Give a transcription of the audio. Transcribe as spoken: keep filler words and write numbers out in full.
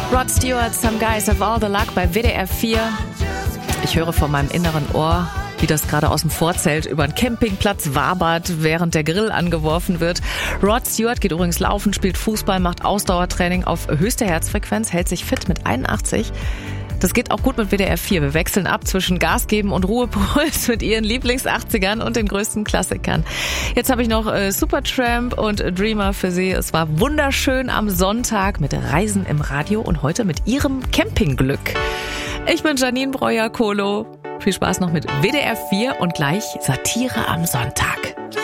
Rod Stewart, Some Guys Have All the Luck bei W D R vier. Ich höre von meinem inneren Ohr, wie das gerade aus dem Vorzelt über den Campingplatz wabert, während der Grill angeworfen wird. Rod Stewart geht übrigens laufen, spielt Fußball, macht Ausdauertraining auf höchster Herzfrequenz, hält sich fit mit einundachtzig. Das geht auch gut mit W D R vier. Wir wechseln ab zwischen Gas geben und Ruhepuls mit ihren Lieblings-achtzigern und den größten Klassikern. Jetzt habe ich noch äh, Supertramp und Dreamer für Sie. Es war wunderschön am Sonntag mit Reisen im Radio und heute mit Ihrem Campingglück. Ich bin Janine Breuer-Kohlo. Viel Spaß noch mit W D R vier und gleich Satire am Sonntag.